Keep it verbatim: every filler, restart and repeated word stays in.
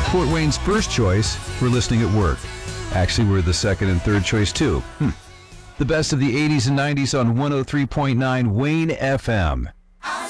Fort Wayne's first choice for listening at work. Actually, we're the second and third choice, too. Hmm. The best of the eighties and nineties on one oh three point nine Wayne F M.